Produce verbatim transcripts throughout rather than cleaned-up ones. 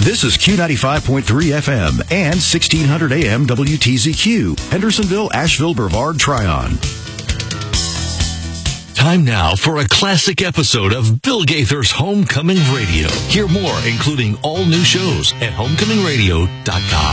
This is Q ninety-five point three F M and sixteen hundred A M W T Z Q, Hendersonville, Asheville, Brevard, Tryon. Time now for a classic episode of Bill Gaither's Homecoming Radio. Hear more, including all new shows at homecoming radio dot com.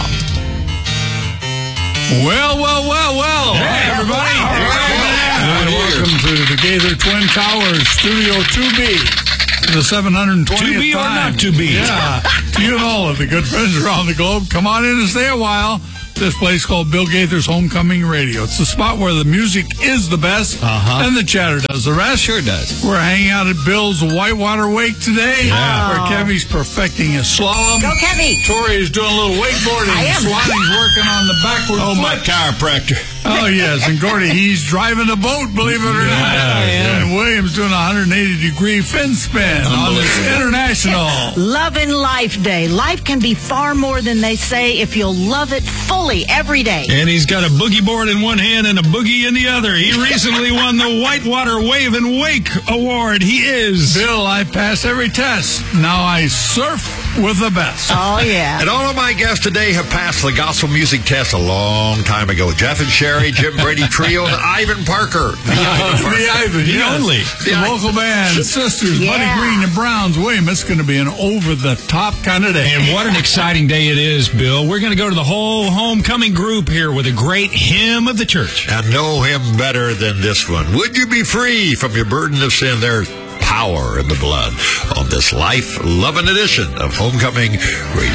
Well, well, well, well. Hey, everybody. And welcome to the Gaither Twin Towers, Studio two B. The seven hundred twentieth To be or time. not to be. Yeah. To you and all of the good friends around the globe, come on in and stay a while. This place called Bill Gaither's Homecoming Radio. It's the spot where the music is the best, Uh-huh. and the chatter does the rest. Sure does. We're hanging out at Bill's Whitewater Wake today, Yeah. where Kevy's perfecting his slalom. Go, Kevy. Tori is doing a little wakeboarding. I am. Swanee's working on the backward Oh, my flip. chiropractor. Oh, yes. And Gordy, he's driving a boat, believe it or not. Yeah. And William's doing a one hundred eighty degree fin spin on this international. Love and Life Day. Life can be far more than they say if you'll love it fully every day. And he's got a boogie board in one hand and a boogie in the other. He recently won the Whitewater Wave and Wake Award. He is. Bill, I passed every test. Now I surf with the best. Oh, yeah. And all of my guests today have passed the gospel music test a long time ago. Jeff and Sherry, Jim Brady Trio, and Ivan Parker. The Ivan Parker. The Ivan, The yes. only. The local band, Sisters, Yeah. Buddy Green, and Browns. William, it's going to be an over-the-top kind of day. And what an exciting day it is, Bill. We're going to go to the whole homecoming group here with a great hymn of the church. And know him better than this one. Would you be free from your burden of sin? There's power in the blood on this life-loving edition of Homecoming Radio.